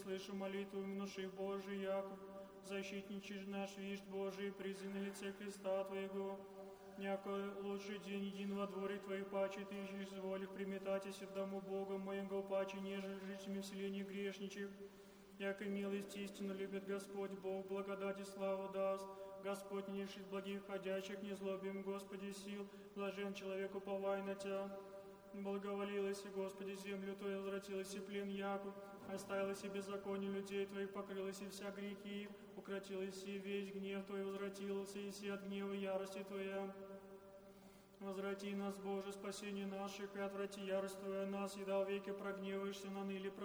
слышу молитву мнуши Божий, яко защитничишь наш вишь Божий, призи на лице креста Твоего. Няко лучший день един во дворе Твоих паче, Ты ищешь зволих приметатись в дому Бога моего паче, нежели жителями вселения грешничек. Яко милость истину любит Господь Бог, благодать и славу даст. Господь не лишит благих ходячих, не злобим, Господи, сил, блажен человек, уповай на Тя. Благоволилась, Господи, землю Твою, возвратилась и плен яку, оставилась и беззаконие людей Твоих, покрылась и вся грехи их, укротилась и весь гнев Твой, возвратился и си от гнева ярости Твоя. Возврати нас, Боже, спасение наших, и отврати ярость Твою от нас, и да веки прогневаешься на ныне